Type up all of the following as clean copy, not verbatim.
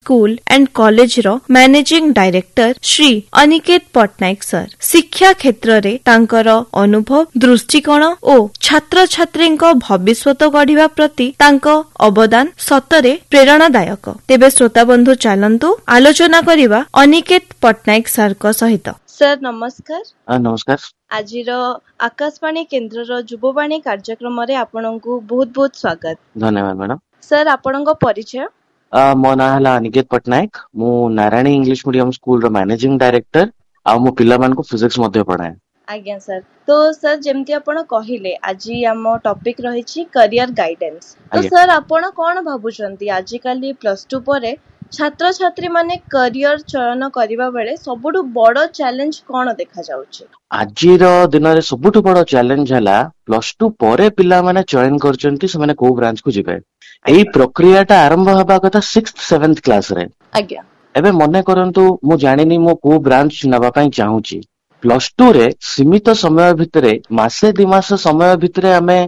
School and college row managing director Shri Aniket Patnaik sir शिक्षा क्षेत्र रे तांकर अनुभव दृष्टिकोण और छात्र छात्री भविष्यत गढ़िबा प्रति तांको अवदान सतरे प्रेरणादायक। तेबे श्रोता बंधु चलंतु आलोचना करिबा अनिकेत पटनायक सर को सहित। सर नमस्कार। नमस्कार। आजिर आकाशवाणी केन्द्र युववाणी कार्यक्रम रे आपनकु बहुत बहुत स्वागत। धन्यवाद मैडम। सर आपनक परिचय। मो ना हला अनिकेत पटनायक। मु नारायणी इंग्लिश मीडियम स्कूल रो मैनेजिंग डायरेक्टर आ मु पिला मान को फिजिक्स मध्ये पढाए। आज्ञा सर। तो सर जेमती आपण कहिले आजि हम टॉपिक रहिछि करियर गाइडेंस। तो सर आपण कोन भाबुचंती आजि काली प्लस 2 परे छात्र छात्री माने करियर चयन करिबा बेले सबुठु बड़ चैलेंज कोन देखा जाउछि? आजिर दिन रे सबुठु बड़ चैलेंज हला प्लस 2 परे पिला माने चयन करचंती से माने को ब्रांच को जिबे। एई प्रक्रियाटा आरंभ हबा कथा 6th 7th क्लास रे। आज्ञा। एबे मने करंतु मु जानिनी मो को ब्रांच नबा पई चाहूची। प्लस 2 रे सीमित समय भितरे मासे 2 मास समय भितरे आमे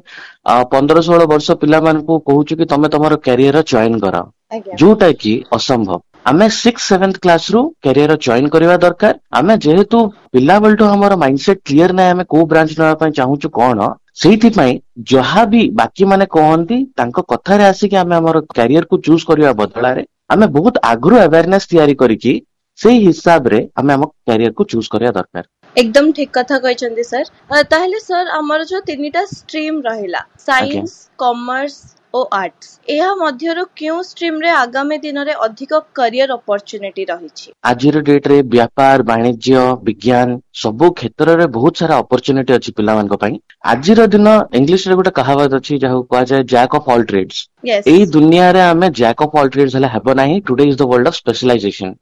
15-16 वर्ष पिला मान को कहूछु कि तमे तमरो कैरियर चयन करा, जोटा कि असंभव। आमे 6th 7th क्लास रू कैरियर चयन करबा दरकार। आमे जेहेतु पिला बेलटो हमर माइंडसेट क्लियर नै आमे को ब्रांच नबा पई चाहूछु कोन सेठी पई जहा भी बाकी माने कहंती तांको कथा रे आसी कि आमे हमर कैरियर को चूज करबा बदला रे आमे बहुत आग्रो अवेयरनेस तयारी करिकि सेही हिसाब रे आमे हम कैरियर को चूज करबा दरकार। एकदम ठीक कथा कहचंदी सर। ताहले सर हमर जो तीनटा स्ट्रीम रहिला साइंस कॉमर्स और आर्ट्स एहा मध्यरो क्यों स्ट्रीम रे आगामी दिन रे अधिक करियर अपॉर्चुनिटी रहिछि? आजिर डेट रे व्यापार वाणिज्य विज्ञान सबो क्षेत्र रे बहुत सारा अपॉर्चुनिटी अछि पिला मान को पई। आजिर दिन इंग्लिश रे गोटे कहावत अछि जाहु कहा जाय जैक ऑफ ऑल ट्रेड्स। एई दुनिया रे हमें जैक ऑफ ऑल ट्रेड्स हला हेबो नाही। Today is the world of specialisation.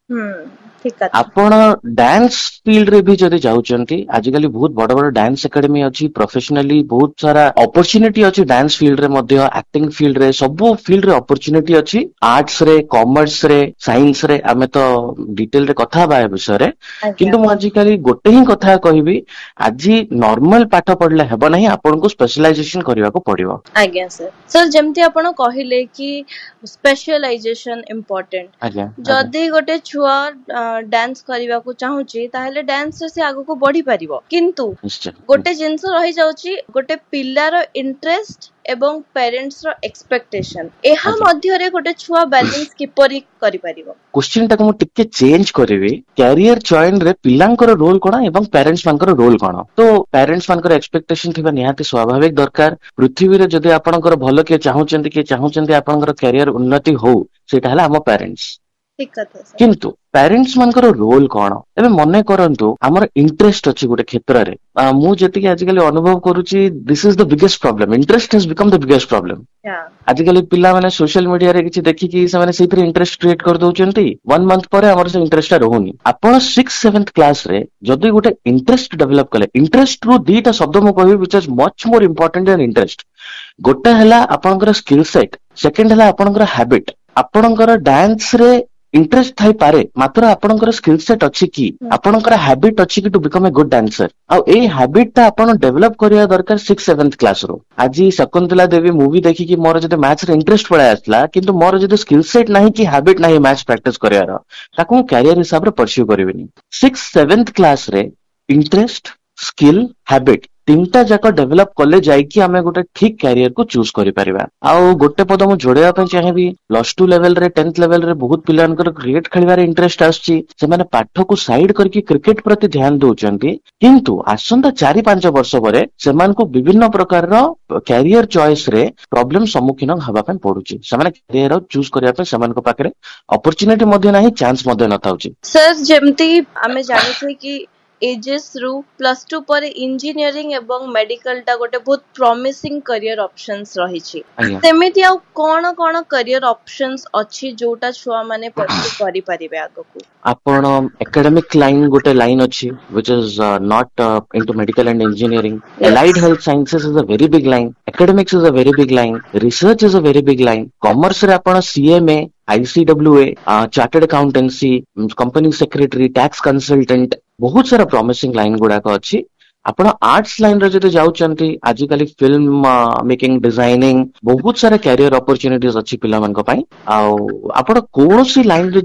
आपण डांस फील्ड रे भी जदि जाउचंती आजिकली बहुत बड़ बड़ डांस एकेडमी अछि, प्रोफेशनली बहुत सारा अपॉर्चुनिटी अछि डांस फील्ड रे मध्य, एक्टिंग फील्ड रे सब फील्ड रे अपॉर्चुनिटी अछि। आर्ट्स रे कॉमर्स रे साइंस रे आमे तो डिटेल रे कथा बा विषय रे, किंतु मु आजिकली गोटे ही कथा कहिबी आजि नॉर्मल पाठ पढले हेबो नाही, आपण को स्पेशलाइजेशन करिवा को पड़िबो। आज्ञा सर। सर जेमती आपण कहिले कि स्पेशलाइजेशन इंपोर्टेंट। जदि गोटे छुआ डांस करिवा को चाहूची ताहेले डांस से आगु को बढ़ी परिबो, किंतु गोटे जिंस रही जाउची गोटे पिल्लार इंटरेस्ट एवं पेरेंट्स रो एक्सपेक्टेशन एहा मध्य रे गोटे छुआ बैलेंस किपरि करि परिबो? क्वेश्चन टाको मु टिके चेंज करबी। कैरियर चयन रे पिल्लांकर रोल कोन एवं पेरेंट्स मानकर रोल कोन? तो पेरेंट्स मानकर एक्सपेक्टेशन थिबा निहाती स्वाभाविक दरकार। पृथ्वी रे जदि आपनकर भलो के चाहूचंती आपनकर कैरियर उन्नति हो सेटा हला हम पेरेंट्स। ठीक कथा सर। किंतु पेरेंट्स मानकर रोल कोन? एबे मने करंतु हमर इंटरेस्ट अछि गोटे क्षेत्र रे। मु जेति कि आजिकली अनुभव करूची this is the biggest problem. Interest has become the biggest problem. आजिकली पिला माने सोशल मीडिया रे किछि देखि कि से माने सेथरे इंटरेस्ट क्रिएट कर दउचंती। 1 मंथ परे हमर से इंटरेस्ट रहउनी। आपण 6th 7th क्लास रे जदि गोटे इंटरेस्ट डेवलप कले, इंटरेस्ट रो दीटा शब्द मु कहबी which is much more important then interest. गोटे हला आपनकर स्किल सेट, सेकंड हला आपनकर हैबिट। आपनकर डांस रे इंटरेस्ट थाई पारे मात्र आपनकर स्किल सेट अछि कि आपनकर हैबिट अछि कि to become a good dancer. Uh a habit ता आपन डेवलप करिया दरकार 6th 7th क्लास रो। आजि शकुंतला देवी मूवी देखि कि मोर जदि मैच रे इंटरेस्ट पळा आसला, किंतु मोर जदि स्किल सेट नाही कि हैबिट नाही मैच प्रैक्टिस करियार, ताकू कैरियर हिसाब रे परस्यू करबिनी। 6th 7th क्लास रे इंटरेस्ट स्किल हैबिट तीनटा जाक डेवलप कले जाई कि हमें गोटे ठीक कैरियर को चूज करि परिबा। आउ गोटे पद मु जोड़ेया पय चाहेबी प्लस 2 लेवल रे 10th लेवल रे बहुत पिलानकर क्रिकेट खेलिबारे इंटरेस्ट आछी। से माने पाठ को साइड करके क्रिकेट प्रति ध्यान दउचंती, किंतु आसंता 4-5 वर्ष परे सेमान को विभिन्न प्रकार रो कैरियर चॉइस रे प्रॉब्लम सम्मुखीन हबा पय पडुची। से माने कैरियर चूज करिया पय सेमान को पाखरे अपॉर्चुनिटी मध्ये नाही, चांस मध्ये नथाउची। सर जेमती हमें जानि छै कि एजेस रु प्लस 2 पर इंजीनियरिंग एवं मेडिकल टा गोटे बहुत प्रॉमिसिंग करियर ऑप्शंस रही छी। सेमिति आ कोन कोन करियर ऑप्शंस अछि जोटा छुआ माने परस्यू करि परिबे आगो को? आपण एकेडमिक लाइन गोटे लाइन अछि which is not into medical and engineering. Allied health sciences is a very big line. Academics is a very big line. Research is a very big line. Commerce रे आपण CMA ICWA, chartered accountancy, company secretary, tax consultant बहुत सारा promising line गुड़ाक अच्छी। आपण arts line रे जदि जाउचंती आजिकली film making designing बहुत सारा कैरियर अपॉर्चुनिटीज अच्छी पिला मन को पई। आ आपण कोनोसी लाइन